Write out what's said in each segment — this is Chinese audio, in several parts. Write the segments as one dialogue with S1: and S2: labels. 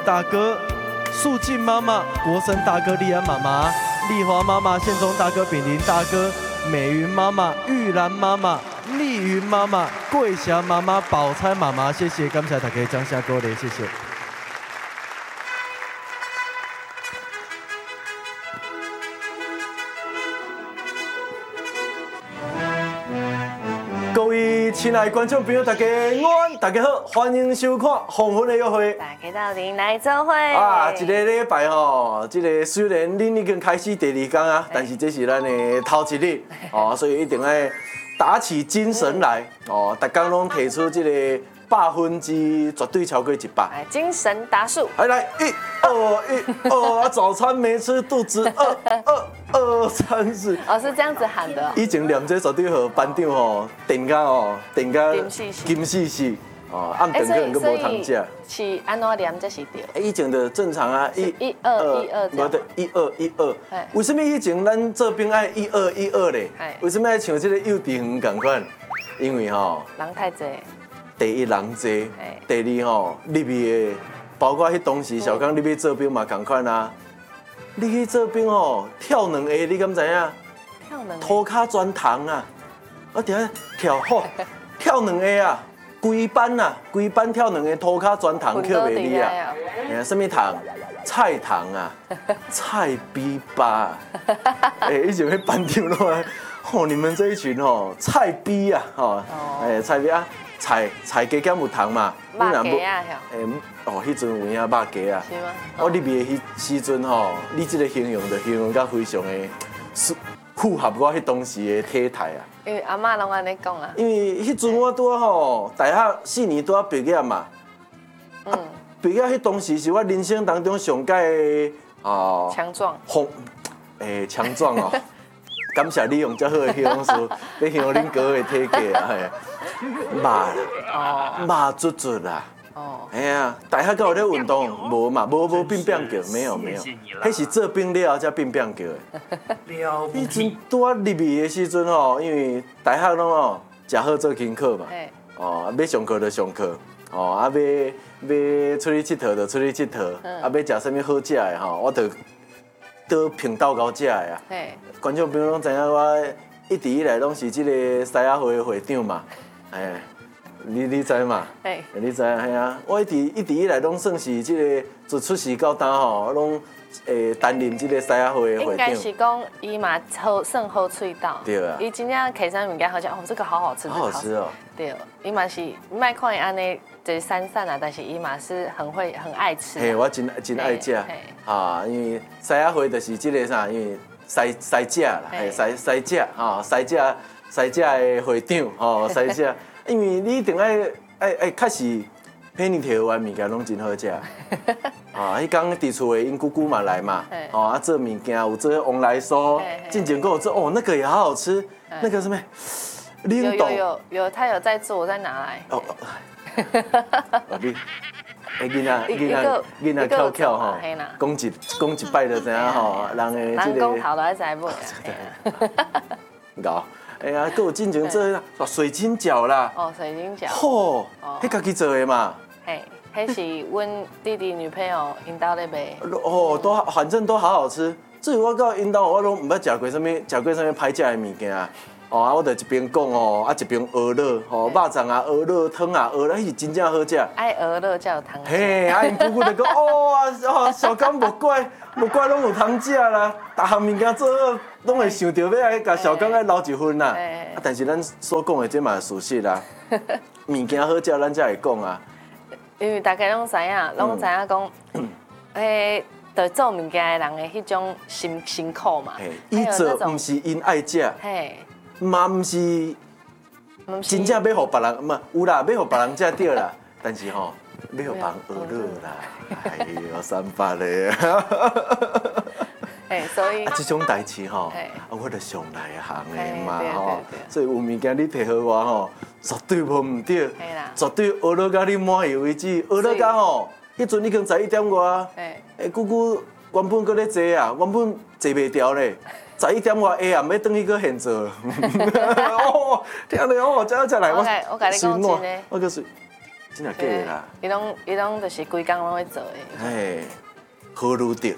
S1: 大哥、素静妈妈、国生大哥、丽安妈妈、丽华妈妈、宪忠大哥、炳林大哥、美云妈妈、玉兰妈妈、丽云妈妈、桂霞妈妈、宝钗妈妈，谢谢，感谢大家掌声鼓励，谢谢。各位亲爱的观众朋友，大家安，大家好，欢迎收看《黄昏的约会》。
S2: 大家到底来做会
S1: 啊，一个礼拜吼，这个虽然恁已经开始第二天啊，但是这是咱的头一日哦，所以一定要打起精神来哦，大家拢提出这个100%绝对超过100。
S2: 精神达数。
S1: 来1、2、1、2，早餐没吃，肚子饿，2、3、4。
S2: 哦，是这样子喊的。
S1: 以前念这绝对和班长吼，电到金死死哦，暗顿可能佫无通食。
S2: 是安怎念才是对？
S1: 以前的正常啊
S2: 1、2、1、2，
S1: 无得1、2、1、2。为什么以前咱做兵爱1、2、1、2咧？为什么爱像这个幼稚园同款？因为吼
S2: 人太济。
S1: 第一人多，第二吼入去的，包括迄当时小刚你要做兵嘛同款啊。你去做兵吼，跳两下，你敢知影？
S2: 跳两下。
S1: 涂骹钻糖啊！我伫遐跳好，跳两下啊！规班跳两下，涂骹钻糖扣袂你啊！哎呀，什么糖？菜糖啊，菜逼吧！以前迄班长拢啊，吼你们这一群吼菜逼啊，吼，菜逼啊！菜加减有糖嘛？
S2: 肉夹啊，
S1: 迄阵有影肉夹啊。是
S2: 吗？
S1: 我入去的迄时阵吼，你这个形容就形容到非常的符合我迄当时的体态啊。
S2: 因为阿嬷拢安尼讲啊。
S1: 因为迄阵我拄啊吼，大学4年拄啊毕业嘛。毕业迄当时是我人生当中上届的
S2: 强壮。
S1: 强壮哦。感谢你用遮好的形容词，你形容恁哥的体格啊，肉啦，肉足足啦。哎呀，大学敢有咧运动？无嘛，无变叫，没有。迄是做兵了后才变叫的。迄阵拄啊入去的时阵吼，因为大学拢哦，食好做功课嘛。要上课就上课，要出去佚佗就出去佚佗，要食啥物好食的吼，我都拼斗到食的啊。观众朋友拢知影，我一直以来拢是这个西雅会的会长嘛。你知嘛？你知系啊？我一直以来拢算是这个自出世到今吼，拢担任这个西雅会的会长。
S2: 应该是讲伊嘛算好喙道。
S1: 对啊。
S2: 伊真正摕啥物件好食，这个好好吃。
S1: 好好吃哦。
S2: 对，伊嘛是莫看伊安尼就是散散啊，但是伊嘛是很爱吃。
S1: 嘿，我真爱食。因为西雅会就是这个啥，因为西食啦，西食的会长西食。因为你一定爱确实偏你摕完物件拢真好食。迄天伫厝的因姑姑嘛来嘛，做物件有做旺来酥，进前跟我做那个也好好吃，那个什么冷冻
S2: 有，他有在做，我再拿来。
S1: 囡仔巧吼，讲一摆就知影吼，人的这个。
S2: 人讲头来知尾。
S1: 搞，哎呀，还有进前做水晶饺啦。
S2: 水晶饺。
S1: 吼，迄家己做的嘛。
S2: 嘿，迄是阮弟弟女朋友因兜咧卖。
S1: 反正都好好吃。至于我到因兜，我拢唔捌食过什么歹食的物件。我就一边讲一边鹅肉，肉粽啊，鹅肉汤啊，鹅肉迄是真正好食。
S2: 爱鹅肉才有汤吃。
S1: 嘿，因姑姑就讲，小刚无怪拢有汤食啦，逐项物件做好，拢会想到要来甲小刚爱留一份啦。但是咱所讲的这嘛是事实啦，物件好食咱才会讲啊。
S2: 因为大家拢知影讲，在做物件的人的迄种辛苦嘛。
S1: 伊做毋是因爱食。嘛毋是真正要互别人，有啦，要互别人食着啦，但是吼，要互别人学乐啦，哎呦，300嘞。
S2: 所以
S1: 这种代志吼，我就上来行的嘛吼，所以有物件你摕互我吼，绝对无毋对，绝对学乐到你满意为止，学乐到吼，迄阵已经11点外，姑姑原本搁咧坐啊，原本坐袂调咧。11点外下暗要转去搁现做，听着这才来
S2: 我甲你讲真诶，
S1: 我个真系假的啦。
S2: 伊拢就是规工拢会做的。
S1: 哎，好如得。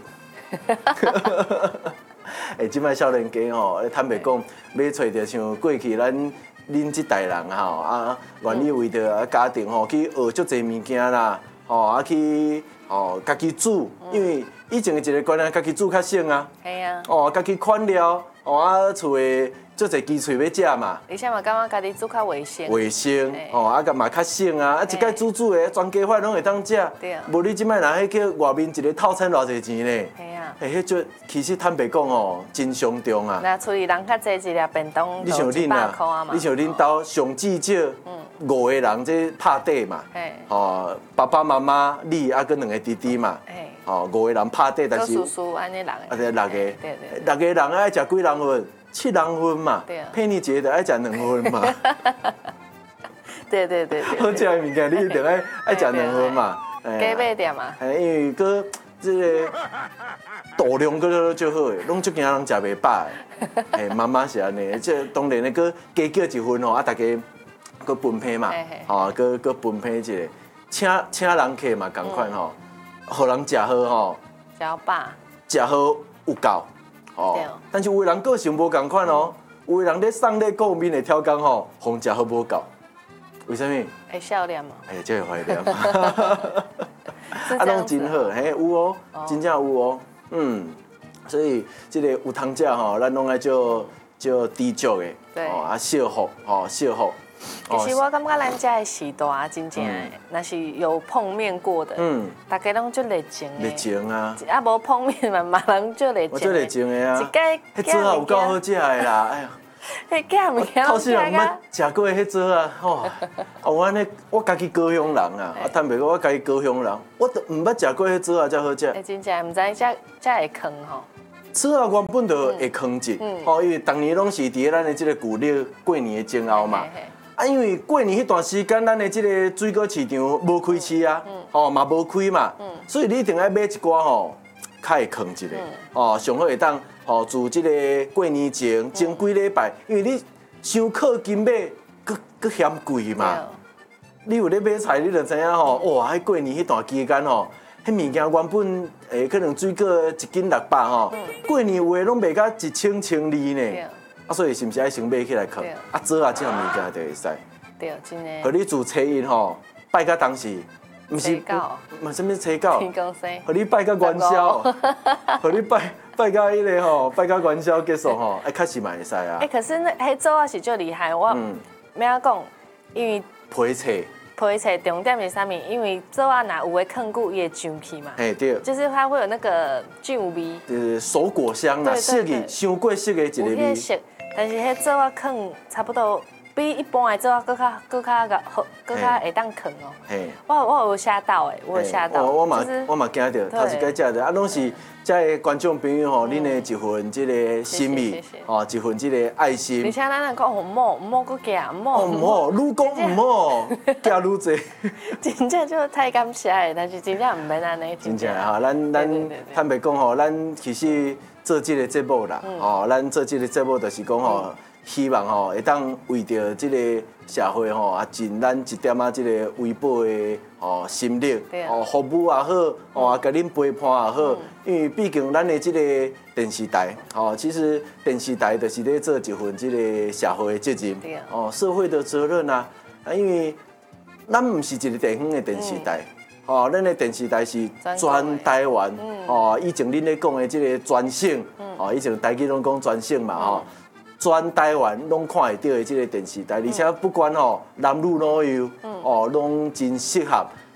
S1: 哎，即摆少年家吼，坦白讲，要找着像过去恁即代人吼啊，愿意为着家庭吼去学足侪物件啦，吼啊去家己煮，因为以前的一个观念，家己煮较省啊。
S2: 系啊。
S1: 家己款料，啊厝的足侪鸡喙要食嘛。
S2: 而且嘛，感觉家己煮较卫生。
S1: 卫生，啊嘛较省啊，一摆煮的全家饭拢会当食。
S2: 对。
S1: 无你即摆若迄叫外面一个套餐偌济钱呢？
S2: 系啊。
S1: 迄就其实坦白讲吼，真伤重啊。
S2: 那厝里人较济，一粒便当
S1: 你像恁
S2: 啊，
S1: 你像恁兜上至少5个人这拍底嘛。爸爸妈妈你啊，跟2个弟弟嘛。5个人拍底，但是。
S2: 叔叔安尼6个。
S1: 6个。
S2: 对。
S1: 6个人爱食几人份？7人份嘛。佩妮姐的爱食2份嘛。
S2: 对。
S1: 好食的物件你一定爱食2份嘛。
S2: 加买点嘛。
S1: 因为个。这个度量搁足好诶，拢足惊人食袂饱诶。妈妈是安尼，这当然咧，搁加叫一份吼，啊，大家搁分配嘛，搁分配一个，请人客嘛，共款吼，互人食好吼，
S2: 食饱，
S1: 食好有够，但是有的人个性无共款哦，有的人咧送咧顾面的挑工吼，互食好无够，为什么？
S2: 会笑脸嘛？
S1: 这会怀念。啊，拢真好，嘿，有哦，真正有哦，所以这个有通食吼，咱拢爱就知足的，啊，惜福，惜福。
S2: 其实我感觉咱家的时代真正，若是有碰面过的，大家拢足热情的。
S1: 热情啊！
S2: 啊，无碰面嘛，人足热情。
S1: 我足热情的啊！
S2: 迄
S1: 做啊有够好食的啦，哎呀！
S2: 迄假物件，
S1: 透视人毋捌食过迄做啊，吼！我安尼，我家己高雄人啊，坦白讲，我家己高雄人，我都毋捌食过迄做啊，才好食。
S2: 真正毋知才会坑吼。
S1: 做啊原本就会坑一，吼，因为逐年拢是伫咱的即个旧历过年的前后嘛。啊，因为过年迄段时间，咱的即个水果市场无开市啊，嘛无开嘛，所以你一定爱买一寡吼，较会坑一个，上好会当。自即个过年前几礼拜，因为你伤靠近买，佫嫌贵嘛。你有咧买菜，你就知影吼，哇！迄过年迄段期间吼，迄物件原本可能水果1斤600吼，过年有诶拢卖到1000、1200呢。啊，所以是毋是爱先买起来囥？啊，做啊，这样物件就会使。
S2: 对，真诶。
S1: 互你自初一吼，拜到当时。毋是，嘛什物初九？
S2: 天公生。
S1: 互你拜到元宵，互你拜到迄个吼，拜到元宵结束吼，确实嘛会使啊。
S2: 可是那迄做啊是最厉害，我要安讲，因为
S1: 批册。
S2: 批册重点是啥物？因为做啊若有诶坑久，伊会上去嘛。
S1: 对。
S2: 就是它会有那个菌味。
S1: 手果香啦，色的伤过色的一个味。
S2: 有色，但是迄做啊坑差不多。比一般的做啊，更较好，更较会当啃哦。我有吓到我有吓到。
S1: 我嘛惊到，头一摆食着，啊，拢是遮个观众朋友吼，恁的一份即个心意，一份即个爱心。
S2: 而且咱人讲唔好搁加，唔
S1: 好，愈讲唔好，加愈济。
S2: 真正就太感谢的，但是真正唔免安尼。
S1: 真正哈，咱坦白讲吼，咱其实做即个节目啦，咱做即个节目就是讲吼。希望吼会当为着即个社会吼啊尽咱一点仔即个微薄的心力，服务也好，甲恁陪伴也好，因为毕竟咱的即个电视台，其实电视台就是咧做一份即个社会的责任，社会的责任啊，因为咱毋是一个地方的电视台，咱的电视台是全台湾，以前恁咧讲的即个全省，以前台语拢讲全省嘛，全台湾拢看会到的这个电视台，而且不管吼男女老幼，拢真适合